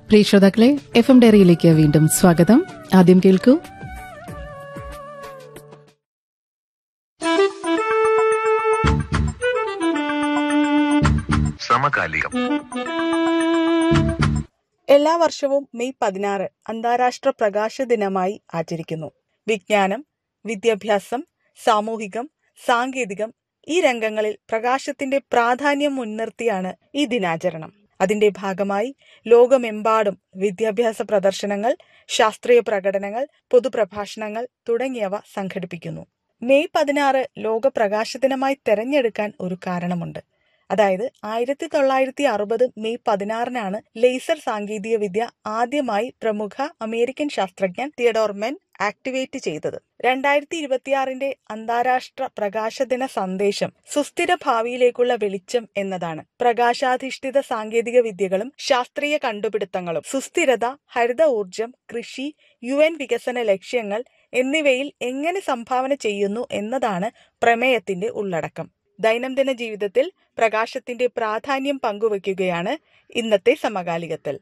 പ്രിയ ശ്രോതാക്കളെ, FM ഡയറിയിലേക്ക് വീണ്ടും സ്വാഗതം. ആദ്യം കേൾക്കൂ സമകാലികം. എല്ലാ വർഷവും മെയ് 16 അന്താരാഷ്ട്ര പ്രകാശ ദിനമായി ആചരിക്കുന്നു. വിജ്ഞാനം, വിദ്യാഭ്യാസം, സാമൂഹികം, സാങ്കേതികം ഈ രംഗങ്ങളിൽ പ്രകാശത്തിന്റെ പ്രാധാന്യം മുൻനിർത്തിയാണ് ഈ ദിനാചരണം. അതിന്റെ ഭാഗമായി ലോകമെമ്പാടും വിദ്യാഭ്യാസ പ്രദർശനങ്ങൾ, ശാസ്ത്രീയ പ്രകടനങ്ങൾ, പൊതുപ്രഭാഷണങ്ങൾ തുടങ്ങിയവ സംഘടിപ്പിക്കുന്നു. മെയ് 16 ലോക പ്രകാശ ദിനമായി തെരഞ്ഞെടുക്കാൻ ഒരു കാരണമുണ്ട്. അതായത് 1960 മെയ് 16 ലേസർ സാങ്കേതിക വിദ്യ ആദ്യമായി പ്രമുഖ അമേരിക്കൻ ശാസ്ത്രജ്ഞൻ തിയഡോർ മെൻ ആക്ടിവേറ്റ് ചെയ്തത്. 2026 അന്താരാഷ്ട്ര പ്രകാശ ദിന സന്ദേശം സുസ്ഥിര ഭാവിയിലേക്കുള്ള വെളിച്ചം എന്നതാണ്. പ്രകാശാധിഷ്ഠിത സാങ്കേതിക വിദ്യകളും ശാസ്ത്രീയ കണ്ടുപിടുത്തങ്ങളും സുസ്ഥിരത, ഹരിത ഊർജം, കൃഷി, UN വികസന ലക്ഷ്യങ്ങൾ എന്നിവയിൽ എങ്ങനെ സംഭാവന ചെയ്യുന്നു എന്നതാണ് പ്രമേയത്തിന്റെ ഉള്ളടക്കം. ദൈനംദിന ജീവിതത്തിൽ പ്രകാശത്തിന്റെ പ്രാധാന്യം പങ്കുവയ്ക്കുകയാണ് ഇന്നത്തെ സമകാലികത്തിൽ.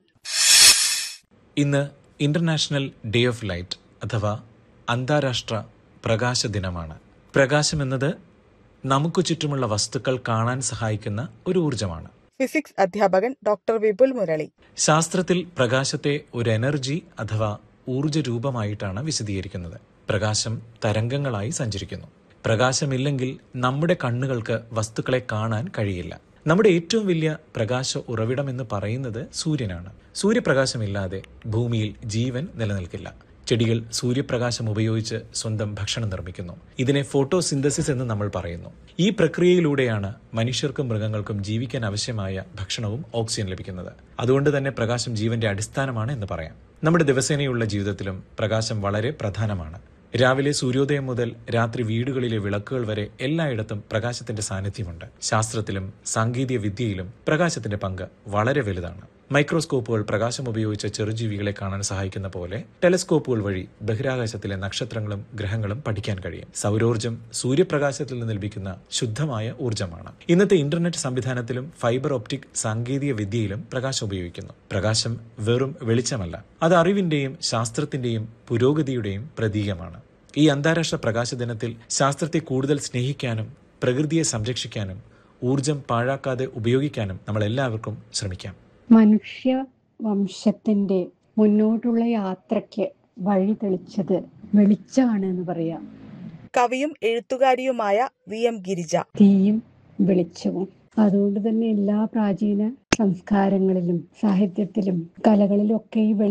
ഇന്ന് ഇന്റർനാഷണൽ ഡേ ഓഫ് ലൈറ്റ് അഥവാ അന്താരാഷ്ട്ര പ്രകാശ ദിനമാണ്. പ്രകാശം എന്നത് നമുക്ക് ചുറ്റുമുള്ള വസ്തുക്കൾ കാണാൻ സഹായിക്കുന്ന ഒരു ഊർജമാണ്. ഫിസിക്സ് അധ്യാപകൻ ഡോക്ടർ വിപുൽ മുരളി. ശാസ്ത്രത്തിൽ പ്രകാശത്തെ ഒരു എനർജി അഥവാ ഊർജ രൂപമായിട്ടാണ് വിശദീകരിക്കുന്നത്. പ്രകാശം തരംഗങ്ങളായി സഞ്ചരിക്കുന്നു. പ്രകാശമില്ലെങ്കിൽ നമ്മുടെ കണ്ണുകൾക്ക് വസ്തുക്കളെ കാണാൻ കഴിയില്ല. നമ്മുടെ ഏറ്റവും വലിയ പ്രകാശ ഉറവിടം എന്ന് പറയുന്നത് സൂര്യനാണ്. സൂര്യപ്രകാശമില്ലാതെ ഭൂമിയിൽ ജീവൻ നിലനിൽക്കില്ല. ചെടികൾ സൂര്യപ്രകാശം ഉപയോഗിച്ച് സ്വന്തം ഭക്ഷണം നിർമ്മിക്കുന്നു. ഇതിനെ ഫോട്ടോസിന്തസിസ് എന്ന് നമ്മൾ പറയുന്നു. ഈ പ്രക്രിയയിലൂടെയാണ് മനുഷ്യർക്കും മൃഗങ്ങൾക്കും ജീവിക്കാൻ ആവശ്യമായ ഭക്ഷണവും ഓക്സിജൻ ലഭിക്കുന്നത്. അതുകൊണ്ട് തന്നെ പ്രകാശം ജീവന്റെ അടിസ്ഥാനമാണ് എന്ന് പറയാം. നമ്മുടെ ദിവസേനയുള്ള ജീവിതത്തിലും പ്രകാശം വളരെ പ്രധാനമാണ്. രാവിലെ സൂര്യോദയം മുതൽ രാത്രി വീടുകളിലെ വിളക്കുകൾ വരെ എല്ലായിടത്തും പ്രകാശത്തിന്റെ സാന്നിധ്യമുണ്ട്. ശാസ്ത്രത്തിലും സാങ്കേതിക വിദ്യയിലും പ്രകാശത്തിന്റെ പങ്ക് വളരെ വലുതാണ്. മൈക്രോസ്കോപ്പുകൾ പ്രകാശം ഉപയോഗിച്ച് ചെറുജീവികളെ കാണാൻ സഹായിക്കുന്ന പോലെ ടെലസ്കോപ്പുകൾ വഴി ബഹിരാകാശത്തിലെ നക്ഷത്രങ്ങളും ഗ്രഹങ്ങളും പഠിക്കാൻ കഴിയും. സൗരോർജ്ജം സൂര്യപ്രകാശത്തിൽ നിന്ന് ലഭിക്കുന്ന ശുദ്ധമായ ഊർജ്ജമാണ്. ഇന്നത്തെ ഇന്റർനെറ്റ് സംവിധാനത്തിലും ഫൈബർ ഒപ്റ്റിക് സാങ്കേതിക വിദ്യയിലും പ്രകാശം ഉപയോഗിക്കുന്നു. പ്രകാശം വെറും വെളിച്ചമല്ല, അത് അറിവിന്റെയും ശാസ്ത്രത്തിന്റെയും പുരോഗതിയുടെയും പ്രതീകമാണ്. ഈ അന്താരാഷ്ട്ര പ്രകാശ ദിനത്തിൽ ശാസ്ത്രത്തെ കൂടുതൽ സ്നേഹിക്കാനും പ്രകൃതിയെ സംരക്ഷിക്കാനും ഊർജം പാഴാക്കാതെ ഉപയോഗിക്കാനും നമ്മൾ എല്ലാവർക്കും ശ്രമിക്കാം. മനുഷ്യ വംശത്തിന്റെ മുന്നോട്ടുള്ള യാത്രയ്ക്ക് വഴി തെളിച്ചത് വെളിച്ചമാണ് എന്ന് പറയാം. കവിയും എഴുത്തുകാരിയുമായ VM ഗിരിജ. തീയും വെളിച്ചവും. അതുകൊണ്ട് തന്നെ എല്ലാ പ്രാചീന സംസ്കാരങ്ങളിലും സാഹിത്യത്തിലും കലകളിലും ഒക്കെ ഈ